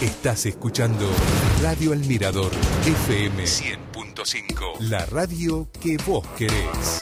Estás escuchando Radio El Mirador, FM 100.5. La radio que vos querés.